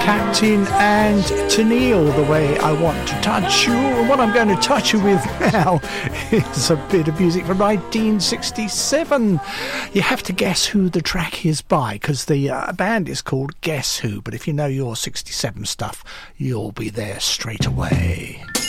Captain and Tennille, The Way I Want to Touch You. And what I'm going to touch you with now is a bit of music from 1967. You have to guess who the track is by, because the band is called Guess Who, but if you know your 67 stuff, you'll be there straight away.